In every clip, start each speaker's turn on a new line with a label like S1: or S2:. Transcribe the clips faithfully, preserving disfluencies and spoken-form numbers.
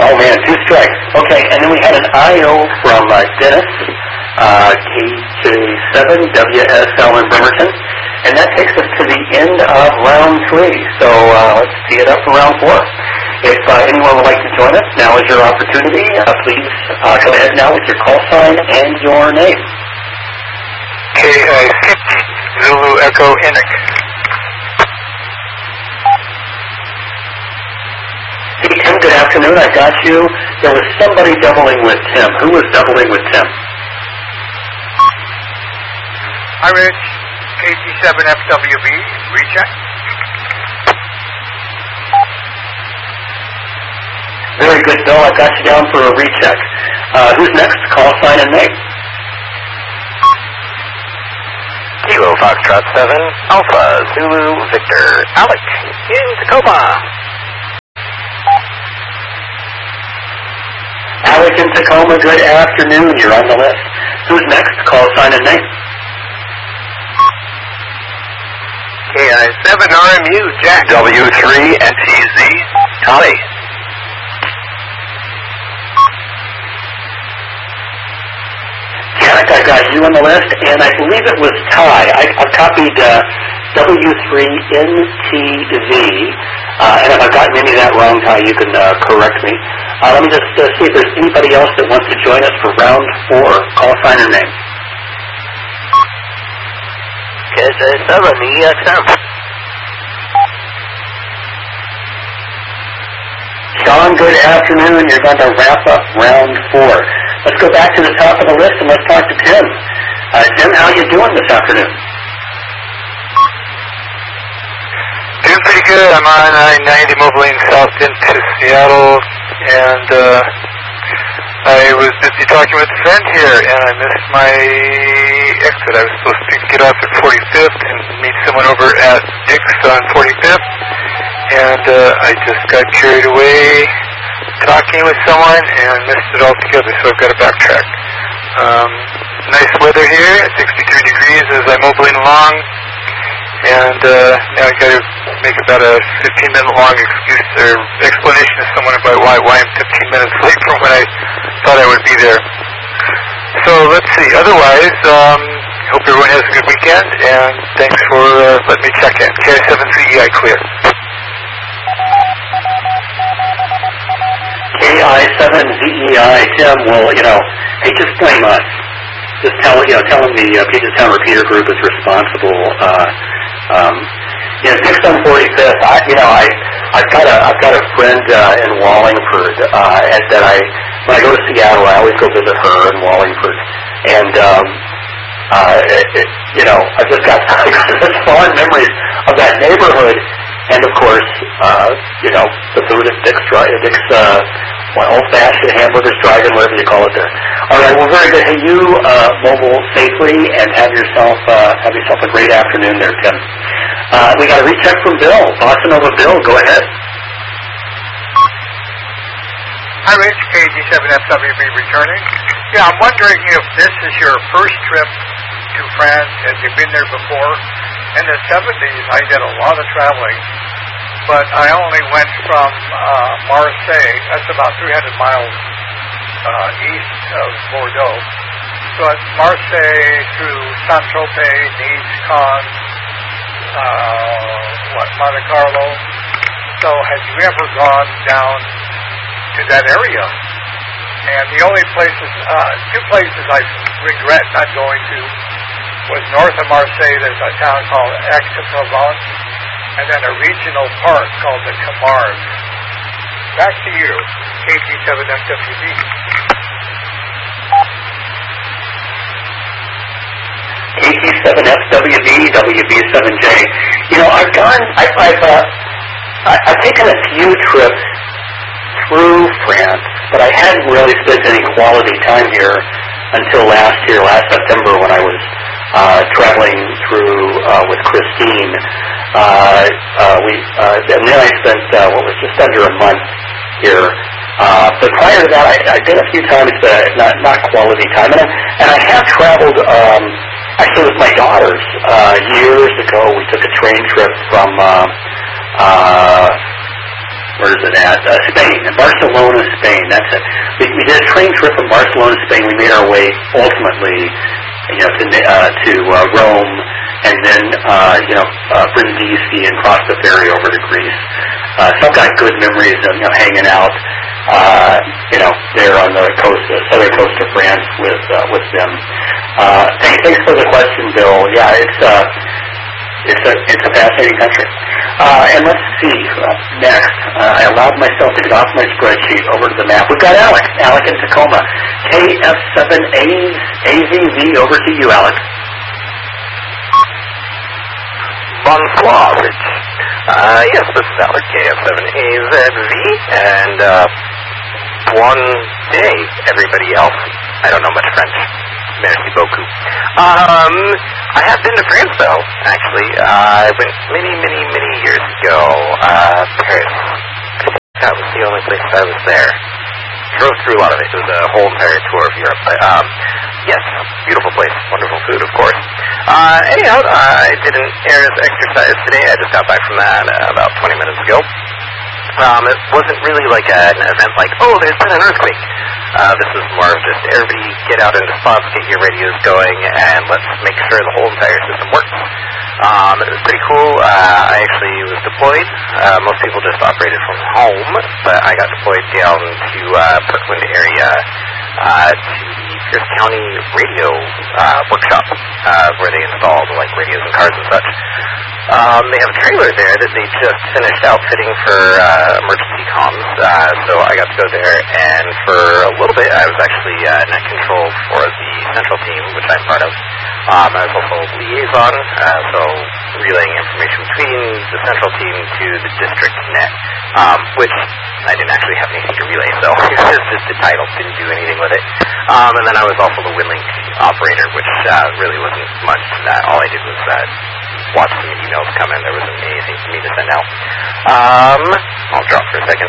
S1: Oh man, two strikes. Okay, and then we had an I O from uh, Dennis, uh, K J seven W S L in Bremerton, and that takes us to the end of round three. So uh, let's tee it up for round four. If uh, anyone would like to join us, now is your opportunity. Uh, please uh, go ahead now with your call sign and your name.
S2: K I fifty Zulu Echo Innick.
S1: Hey Tim, good afternoon. I got you. There was somebody doubling with Tim. Who was doubling with Tim?
S2: Hi Rich, K T seven F W B, recheck.
S1: Very good, Bill. I got you down for a recheck. Uh, who's next? Call sign and name.
S3: Kilo Foxtrot seven, Alpha, Zulu, Victor, Alec, in Tacoma.
S1: Alec in Tacoma, good afternoon. You're on the list. Who's next? Call sign and name.
S3: K I seven R M U, Jack. W three N T Z, Tommy.
S1: Jack, I got you on the list, and I believe it was Ty. I, I copied uh, W three N T Z, uh, and if I've gotten any of that wrong, Ty, you can uh, correct me. Uh, let me just uh, see if there's anybody else that wants to join us for round four. Call sign and name.
S3: K J seven E X M.
S1: Sean, good afternoon. You're going to wrap up round four. Let's go back to the top of the list and let's talk to Tim. Uh, Tim, how are you doing this afternoon?
S2: Doing pretty good. I'm on I ninety moving south into Seattle, and uh, I was busy talking with a friend here, and I missed my exit. I was supposed to get off at forty-fifth and meet someone over at Dick's on forty-fifth, and uh, I just got carried away talking with someone and missed it altogether, so I've got to backtrack. Um, nice weather here at sixty-three degrees as I'm mobiling along, and uh, now I've got to make about a fifteen minute long excuse or explanation to someone about why, why I'm fifteen minutes late from when I thought I would be there. So let's see. Otherwise, um, hope everyone has a good weekend, and thanks for uh, letting me check in. K I seven Z E I clear.
S1: K I seven Z E I, Tim, well, you know, hey, just blame us. Just tell, you know, tell them the uh, Puget Sound Repeater Group is responsible. Uh, um, you know, Dick's on forty-fifth, I, you know, I, I've got a, I've got a friend uh, in Wallingford uh, that I, when I go to Seattle, I always go visit her in Wallingford. And, um, uh, it, it, you know, I've just got such fond memories of that neighborhood. And of course, uh, you know, the food at Dick's, Dick's uh, well, old-fashioned hamburgers, drive-in, whatever you call it there. All right, well, very good. Hey, you uh, mobile safely and have yourself uh, have yourself a great afternoon there, Tim. Uh, we got a recheck from Bill. Boston over Bill. Go ahead.
S2: Hi, Rich. K G seven F W B returning. Yeah, I'm wondering if this is your first trip to France. Have you been there before? In the seventies, I did a lot of traveling, but I only went from uh, Marseille, that's about three hundred miles uh, east of Bordeaux. So it's Marseille through Saint-Tropez, Nice, Cannes, uh, what, Monte Carlo. So have you ever gone down to that area? And the only places, uh, two places I regret not going to was north of Marseille. There's a town called Aix-en-Provence, and then a regional park called the Camargue. Back to you, K G seven F W B.
S1: K G seven F W B, W B seven J. You know, I've gone, I've, I've, uh, I've taken a few trips through France, but I hadn't really spent any quality time here until last year, last September, when I was uh, traveling through uh, with Christine. Uh, uh, we uh, and then I spent uh, what was just under a month here. Uh, but prior to that, I, I've been a few times, but not not quality time. And I, and I have traveled um, actually with my daughters uh, years ago. We took a train trip from uh, uh, where is it at? Uh, Spain, in Barcelona, Spain. That's it. We, we did a train trip from Barcelona, Spain. We made our way ultimately, you know, to uh, to uh, Rome, and then uh, you know uh, Brindisi, and cross the ferry over to Greece. Uh, so I've got good memories of you know hanging out, uh, you know, there on the coast, the southern coast of France with uh, with them. Uh, thanks, thanks for the question, Bill. Yeah, it's. Uh, It's a it's a fascinating country. Uh, and let's see, uh, next, uh, I allowed myself to get off my spreadsheet over to the map. We've got Alec, Alec in Tacoma. K F seven A Z V, over to you, Alec.
S3: Bonsoir, Rich. Uh, yes, this is Alec, K F seven A Z V, and, uh, one day, everybody else. I don't know much French. Merci beaucoup. Um, I have been to France, though, actually. Uh, I went many, many, many years ago. Uh, Paris. That was the only place I was there. Drove through a lot of it. It was a whole entire tour of Europe. But, um, yes, beautiful place. Wonderful food, of course. Uh, anyhow, I did an airs exercise today. I just got back from that uh, about twenty minutes ago. Um, it wasn't really like a, an event like, oh, there's been an earthquake. Uh, this is more of just everybody get out into spots, get your radios going, and let's make sure the whole entire system works. Um, it was pretty cool. Uh, I actually was deployed. Uh, most people just operated from home, but I got deployed down to uh, Parkland area uh, to the Pierce County radio uh, workshop uh, where they install the, like, radios and cars and such. Um, they have a trailer there that they just finished outfitting for uh, emergency comms, uh, so I got to go there, and for a little bit I was actually uh, net control for the central team, which I'm part of. Um, I was also liaison, uh, so relaying information between the central team to the district net, um, which I didn't actually have anything to relay, so it was just the title, didn't do anything with it. Um, and then I was also the WinLink operator, which uh, really wasn't much. Uh, all I did was uh, watch some emails come in. There wasn't anything for me to send out. Um, I'll drop for a second.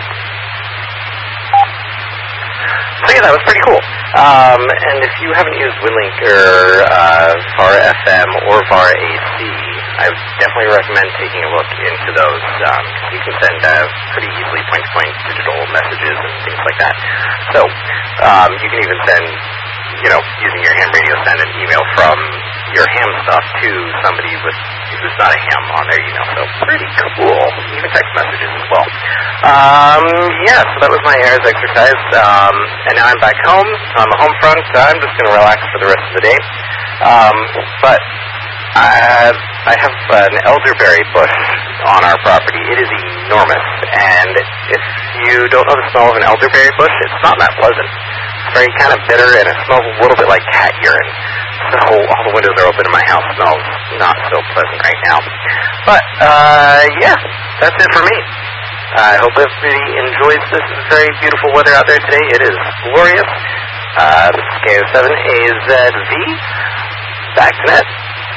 S3: So yeah, that was pretty cool. Um, and if you haven't used WinLink or uh, V A R F M or V A R A C, I definitely recommend taking a look into those. Um, you can send uh, pretty easily point-to-point digital messages and things like that. So um, you can even send, you know, using your ham radio, send an email from your ham stuff to somebody with who's not a ham on their email. So pretty cool. Even text messages as well. Um, yeah, so that was my airs exercise. Um, and now I'm back home on the home front. I'm just going to relax for the rest of the day. Um, but I, I have an elderberry bush on our property. It is enormous. And if you don't know the smell of an elderberry bush, it's not that pleasant. It's very kind of bitter, and it smells a little bit like cat urine. So all the windows are open in my house. Smells not so pleasant right now. But, uh, yeah, that's it for me. I hope everybody enjoys this very beautiful weather out there today. It is glorious. Uh, this is K O seven A Z V. Back to net.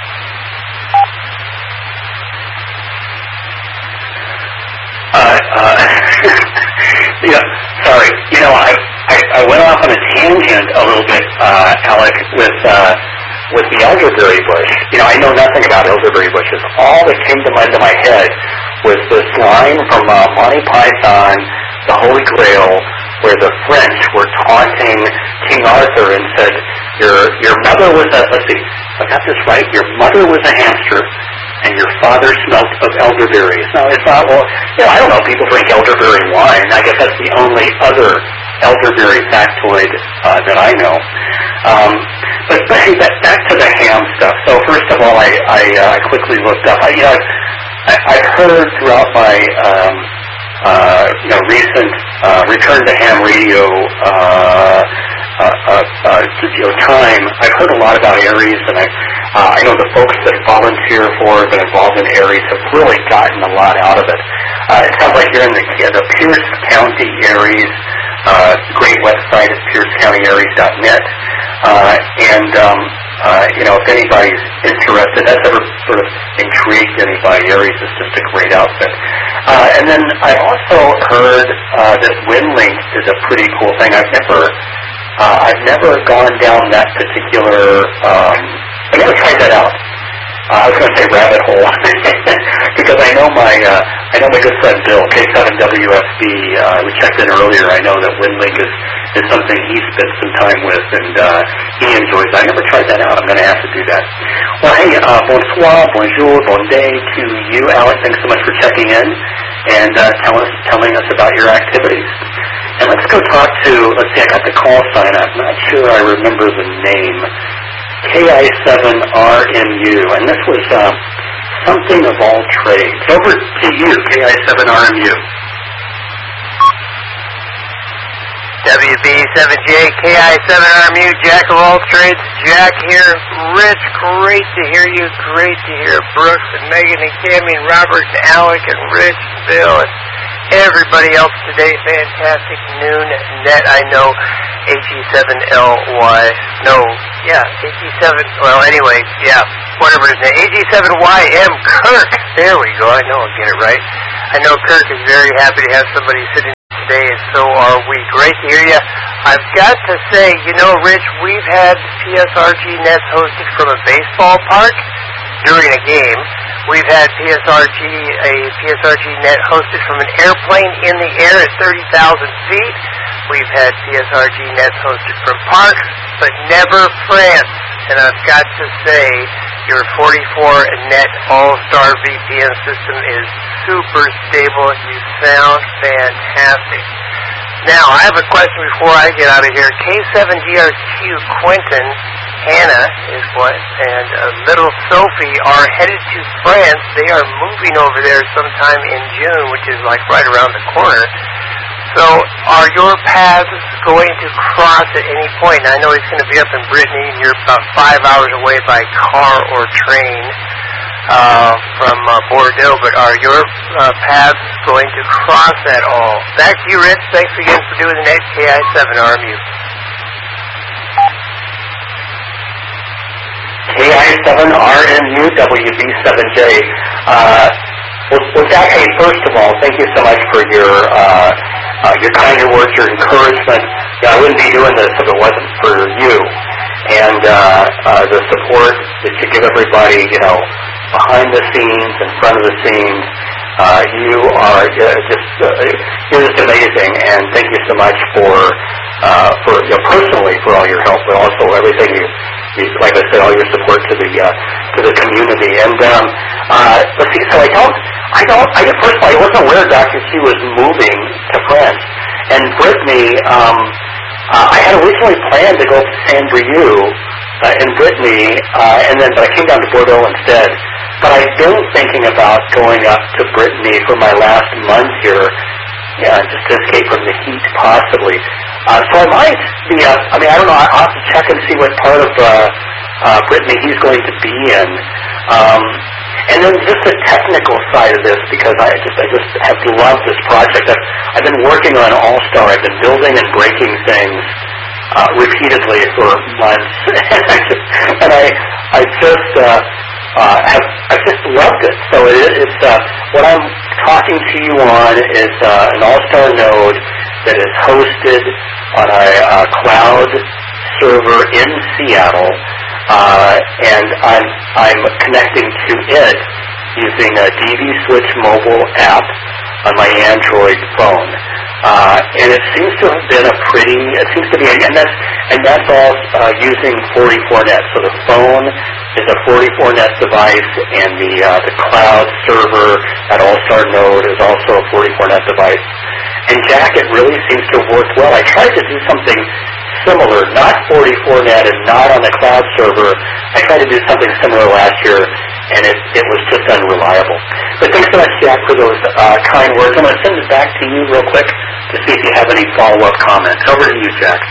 S1: Uh, uh, yeah, sorry. You know, I, I, I went off on a tangent a little bit, uh, Alec, with, uh, with the elderberry bush. You know, I know nothing about elderberry bushes. All that came to my, to my head was this line from uh, Monty Python, The Holy Grail, where the French were taunting King Arthur and said, your your mother was a, let's see, I got this right, your mother was a hamster, and your father smelt of elderberries. Now, it's not, well, you know, I don't know, people drink elderberry wine. I guess that's the only other elderberry factoid uh, that I know. Um, but back, back to the ham stuff. So first of all, I, I, uh, I quickly looked up. I, you know, I, I've heard throughout my um, uh, you know, recent uh, return to ham radio uh, uh, uh, uh, you know, time, I've heard a lot about Aries, and I, uh, I know the folks that volunteer for and been involved in Aries have really gotten a lot out of it. Uh, it sounds like you're in the, the Pierce County Aries. Uh, great website is pierce county aries dot net. Uh, and, um, uh, you know, if anybody's interested, that's ever sort of intrigued anybody, Aries is just a great outfit. Uh, and then I also heard uh, that WinLink is a pretty cool thing. I've never, uh, I've never gone down that particular, um, I've never tried that out. Uh, I was going to say rabbit hole because I know my uh, I know my good friend Bill, K seven W S B. Uh, we checked in earlier. I know that WinLink is, is something he spent some time with, and uh, he enjoys. I never tried that out. I'm going to have to do that. Well, hey, uh, bonsoir, bonjour, bon day to you, Alex. Thanks so much for checking in and uh, tell us, telling us about your activities. And let's go talk to. Let's see. I got the call sign. I'm not sure I remember the name. K I seven R M U, and this was uh, something of all trades. Over to you, K I seven R M U.
S4: W B seven J, K I seven R M U, Jack of all trades. Jack here. Rich, great to hear you. Great to hear Brooks and Megan and Cammy and Robert and Alec and Rich and Bill and everybody else today. Fantastic noon net. I know A G seven L Y. No, yeah, A G seven. Well, anyway, yeah, whatever his name. A G seven Y M Kirk. There we go. I know I'll get it right. I know Kirk is very happy to have somebody sitting today, and so are we. Great to hear you. I've got to say, you know, Rich, we've had P S R G nets hosted from a baseball park during a game. We've had P S R G, a P S R G net hosted from an airplane in the air at thirty thousand feet. We've had P S R G nets hosted from parks, but never France. And I've got to say, your forty-four net All-Star V P N system is super stable. You sound fantastic. Now, I have a question before I get out of here. K seven D R Q Quentin, Hannah is what, and uh, little Sophie are headed to France. They are moving over there sometime in June, which is like right around the corner. So, are your paths going to cross at any point? Now, I know he's going to be up in Brittany, and you're about five hours away by car or train uh, from uh, Bordeaux, but are your uh, paths going to cross at all? Back to you, Rich. Thanks again for doing the net K I seven R M U.
S1: K I seven R M U, W B seven J. Uh, well, well, Jack, hey, first of all, thank you so much for your uh, uh, your kind words, your encouragement. Yeah, I wouldn't be doing this if it wasn't for you and uh, uh, the support that you give everybody, you know, behind the scenes, in front of the scenes. Uh, you are uh, just uh, you're just amazing, and thank you so much for uh, for you know, personally for all your help, but also everything you, you like I said, all your support to the uh, to the community. And um, uh, let's see. So I don't, I don't, I first of all, I wasn't aware Doctor Q was moving to France, and Brittany. Um, uh, I had originally planned to go to Saint Brieuc uh, in Brittany, uh, and then but I came down to Bordeaux instead. But I've been thinking about going up to Brittany for my last month here, yeah, just to escape from the heat, possibly. Uh, so I might be, uh, I mean, I don't know, I'll have to check and see what part of uh, uh, Brittany he's going to be in. Um, and then just the technical side of this, because I just I just have loved this project. I've, I've been working on All-Star. I've been building and breaking things uh, repeatedly for months. and I, I just... Uh, Uh, have, I've just loved it. So it, it's uh, what I'm talking to you on is uh, an All-Star node that is hosted on a uh, cloud server in Seattle, uh, and I'm I'm connecting to it using a D V Switch mobile app on my Android phone. Uh, and it seems to have been a pretty, it seems to be, and that's, and that's all uh, using forty-four net. So the phone is a forty-four net device, and the uh, the cloud server at All-Star Node is also a forty-four net device. And Jack, it really seems to have worked well. I tried to do something similar, not forty-four net and not on the cloud server. I tried to do something similar last year, and it, it was just unreliable. But thanks so much, Jack, for those uh, kind words. I'm going to send it back to you real quick to see if you have any follow-up comments. Over to you, Jack.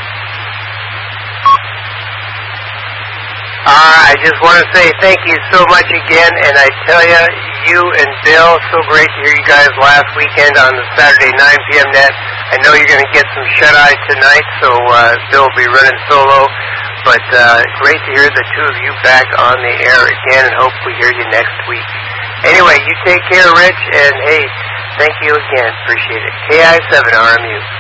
S4: Uh, I just want to say thank you so much again, and I tell you, you and Bill, so great to hear you guys last weekend on the Saturday nine p.m. net. I know you're going to get some shut-eye tonight, so uh, Bill will be running solo, but uh, great to hear the two of you back on the air again, and hope we hear you next week. Anyway, you take care, Rich, and hey, thank you again. Appreciate it. K I seven R M U.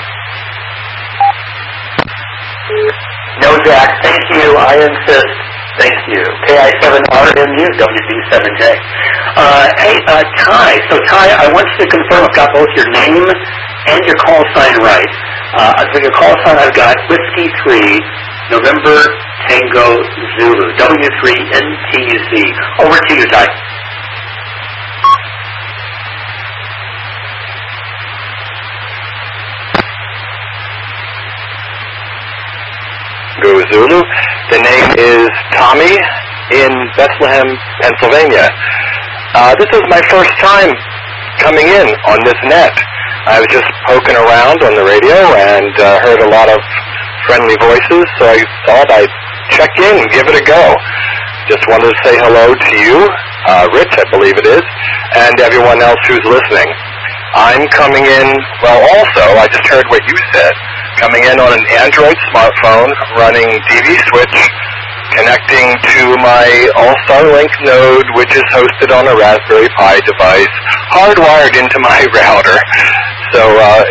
S1: No, Jack, thank you. I insist. Thank you. K I seven R M U, W B seven J. Uh, hey, uh, Ty. So, Ty, I want you to confirm I've got both your name and your call sign right. Uh, for your call sign, I've got Whiskey three, November Tango Zulu, W three N T Z. Over to you, Ty.
S3: Go Zulu. The name is Tommy in Bethlehem, Pennsylvania. Uh, this is my first time coming in on this net. I was just poking around on the radio and uh, heard a lot of friendly voices, so I thought I'd check in and give it a go. Just wanted to say hello to you, uh, Rich, I believe it is, and everyone else who's listening. I'm coming in, well, also, I just heard what you said, coming in on an Android smartphone, running D V Switch, connecting to my All-Star Link node, which is hosted on a Raspberry Pi device, hardwired into my router. So, uh,